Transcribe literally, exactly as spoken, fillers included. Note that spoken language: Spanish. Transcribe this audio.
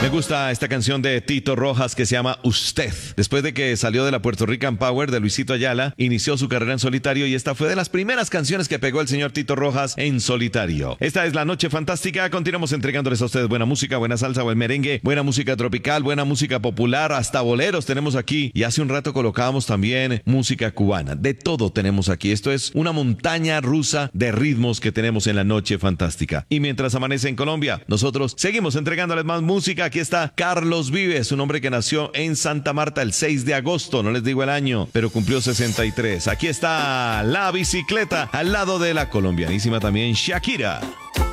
Me gusta esta canción de Tito Rojas que se llama Usted. Después de que salió de la Puerto Rican Power de Luisito Ayala, inició su carrera en solitario y esta fue de las primeras canciones que pegó el señor Tito Rojas en solitario. Esta es La Noche Fantástica. Continuamos entregándoles a ustedes buena música, buena salsa, buen merengue, buena música tropical, buena música popular, hasta boleros tenemos aquí. Y hace un rato colocábamos también música cubana. De todo tenemos aquí. Esto es una montaña rusa de ritmos que tenemos en La Noche Fantástica. Y mientras amanece en Colombia, nosotros seguimos entregándoles más música. Aquí está Carlos Vives, un hombre que nació en Santa Marta el seis de agosto, no les digo el año, pero cumplió sesenta y tres. Aquí está La Bicicleta, al lado de la colombianísima también Shakira.